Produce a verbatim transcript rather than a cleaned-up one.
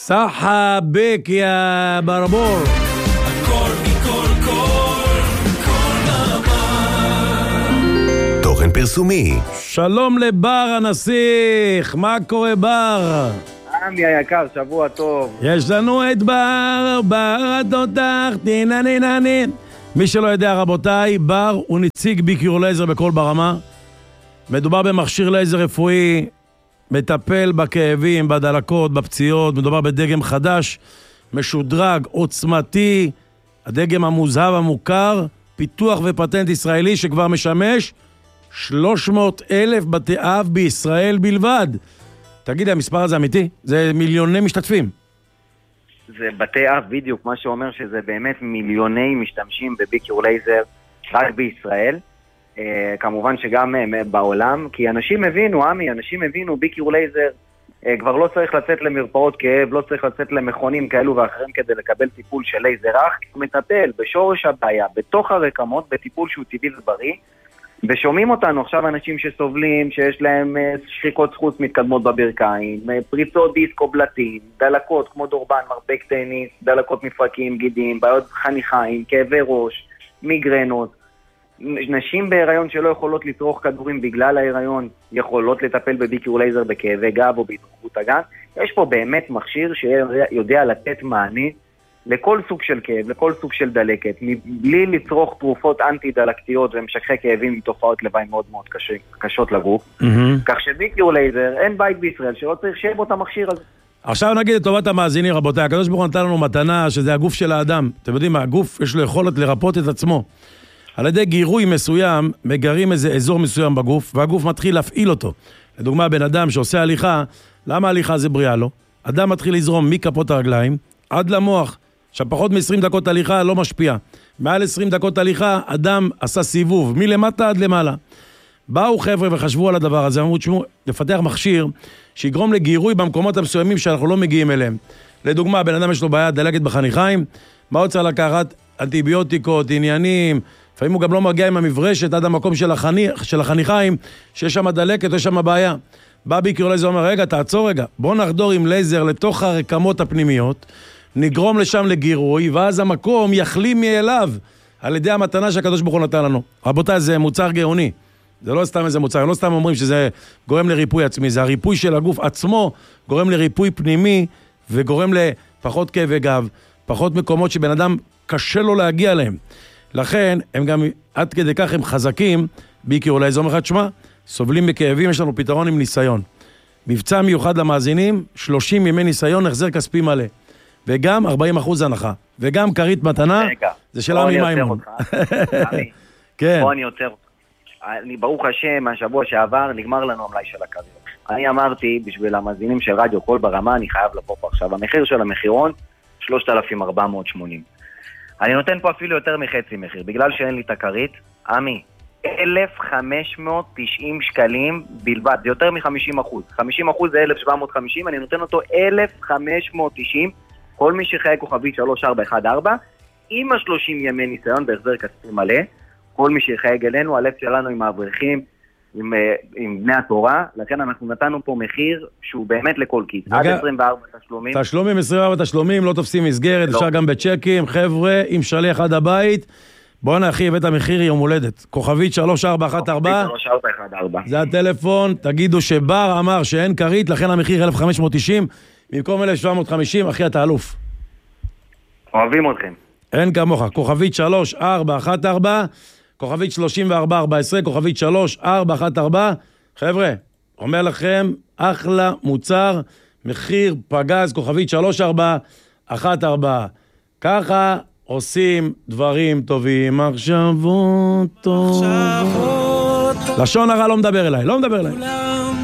סחה בק יא ברבור. הכל מכל כל, כל ברמה. תוכן פרסומי. שלום לבר הנסיך, מה קורה בר? עמי היקר, שבוע טוב. יש לנו את בר, בר התותח, טינניננין. מי שלא יודע רבותיי, בר הוא נציג ביקור לייזר בכל ברמה. מדובר במכשיר לייזר רפואי, מטפל בכאבים, בדלקות, בפציעות. מדובר בדגם חדש, משודרג, עוצמתי, הדגם המוזהב המוכר, פיתוח ופטנט ישראלי שכבר משמש שלוש מאות אלף בתי אב בישראל בלבד. תגיד לי, המספר הזה אמיתי? זה מיליוני משתתפים. זה בתי אב בדיוק, מה שאומר שזה באמת מיליוני משתמשים בביקור לייזר רק בישראל. אה, כמובן שגם אה, בעולם, כי אנשים הבינו, עמי, אנשים הבינו ביקור לייזר, אה, כבר לא צריך לצאת למרפאות כאב, לא צריך לצאת למכונים כאלו ואחרים כדי לקבל טיפול של לייזר אך, כי הוא מטפל בשורש הבעיה, בתוך הרקמות, בטיפול שהוא טבעי ובריא. ושומעים אותנו עכשיו אנשים שסובלים, שיש להם שחיקות חוץ מתקדמות בברכיים, פריצות דיסקו בלטים, דלקות כמו דורבן, מרפק טניס, דלקות מפרקים, גידים, בעיות חניכיים, כאבי ראש, מיגרנות. נשים בהיריון שלא יכולות לצרוך כדורים בגלל ההיריון, יכולות לטפל בביקור לייזר בכאבי גב או בהתרחבות הגן. יש פה באמת מכשיר שיודע לתת מענה לכל סוג של כאב, לכל סוג של דלקת, מבלי לצרוך תרופות אנטי-דלקתיות ומשככי כאבים עם תופעות לוואי מאוד מאוד קשה, קשות לגוף. Mm-hmm. כך שביקור לייזר, אין בית בישראל שלא צריך שיהיה בו את המכשיר הזה. עכשיו נגיד לטובת המאזינים, רבותיי, הקדוש ברוך הוא נתן לנו מתנה שזה הגוף של האדם. אתם יודעים מה, הגוף יש לו יכולת לרפות את עצמו. על ידי גירוי מסוים, מגרים איזה אזור מסוים בגוף, והגוף מתחיל להפעיל אותו. לדוגמה, בן אדם שעושה הליכה, למה הליכה זה בריאה לו? אדם מתחיל לזרום מכפות הרגליים עד למוח. עכשיו פחות מ-עשרים דקות הליכה לא משפיע. מעל עשרים דקות הליכה, אדם עשה סיבוב, מלמטה עד למעלה. באו חבר'ה וחשבו על הדבר הזה, אמרו, תשמעו, לפתח מכשיר שיגרום לגירוי במקומות המסוימים שאנחנו לא מגיעים אליהם. לדוגמה, בן אדם יש לו בעיה דלקת בחניכיים, מה הוא צריך לקחת? אנטיביוטיקות, עניינים, לפעמים הוא גם לא מגיע עם המברשת עד המקום של, החניך, של החניכיים, שיש שם דלקת או יש שם בעיה. בא ביקור לייזר, אומר, רגע, תעצור רגע, בוא נחדור עם לייזר לתוך הרקמות הפנימיות, נגרום לשם לגירוי, ואז המקום יחלים מאליו על ידי המתנה שהקדוש ברוך הוא נתן לנו. רבותיי, זה מוצר גאוני. זה לא סתם איזה מוצר, לא סתם אומרים שזה גורם לריפוי עצמי, זה הריפוי של הגוף עצמו, גורם לריפוי פנימי, וגורם לפחות כאבי גב, פחות מקומות שבן אדם קשה לו להגיע אליהם. לכן, הם גם עד כדי כך הם חזקים, ביקור לייזר אומר לך, תשמע, סובלים בכאבים, יש לנו פתרון עם ניסיון. מבצע מיוחד למאזינים, שלושים ימי ניסיון, החזר כספי מלא. וגם ארבעים אחוז הנחה. וגם כרית מתנה, רגע, זה של עמי מימון. עמי, כן. בוא אני עוצר אותך. אני ברוך השם, מהשבוע שעבר נגמר לנו המלאי של הכריות. אני אמרתי, בשביל המאזינים של רדיו כל ברמה, אני חייב לבוא פה עכשיו. המחיר של המחירון, שלושת אלפים ארבע מאות ושמונים. אני נותן פה אפילו יותר מחצי מחיר, בגלל שאין לי את הכרית. עמי, אלף חמש מאות תשעים שקלים בלבד, זה יותר מ-חמישים אחוז. חמישים אחוז זה אלף שבע מאות וחמישים, אני נותן אותו אלף חמש מאות תשעים, כל מי שחיי כוכבית שלוש ארבע אחת ארבע, עם ה-שלושים ימי ניסיון בהחזר כספי מלא, כל מי שחייג אלינו, הלב שלנו עם האברכים, עם, עם בני התורה, לכן אנחנו נתנו פה מחיר שהוא באמת לכל כיס, עד עשרים וארבע תשלומים. תשלומים, עשרים וארבע תשלומים, לא תופסים מסגרת, לא. אפשר גם בצ'קים, חבר'ה, עם שליח עד הבית, בואו נאחי, הבאת המחיר יום הולדת, כוכבית שלוש ארבע אחת ארבע, שלוש ארבע אחת ארבע. זה הטלפון, תגידו שבר אמר שאין כרית, לכן המחיר אלף חמש מאות תשעים, במקום אלף שבע מאות וחמישים, אחי אתה אלוף. אוהבים אתכם. אין כמוך, כוכבית שלוש ארבע אחת ארבע, כוכבית שלושים וארבע ארבע עשרה, כוכבית שלוש ארבע אחת ארבע, חבר'ה, אומר לכם, אחלה מוצר, מחיר פגז, כוכבית שלוש ארבע אחת ארבע, ככה עושים דברים טובים, מחשבות טובות. לשון הרע לא מדבר אליי, לא מדבר אליי.